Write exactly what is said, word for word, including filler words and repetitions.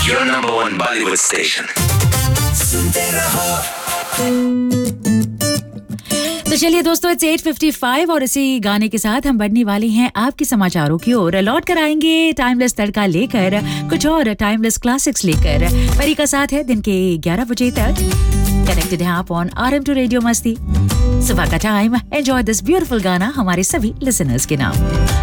Your number one Bollywood station. सुनते रहो। तो चलिए दोस्तों, इट्स एट फिफ्टी फाइव और इसी गाने के साथ हम बढ़ने वाले हैं आपके समाचारों की ओर। लौट कर आएंगे टाइमलेस तड़का लेकर, कुछ और टाइमलेस क्लासिक्स लेकर। परी का साथ है दिन के ग्यारह बजे तक। कनेक्टेड है आप on R M to radio मस्ती। सुबह का टाइम, एंजॉय दिस ब्यूटीफुल गाना हमारे सभी लिसनर्स के नाम।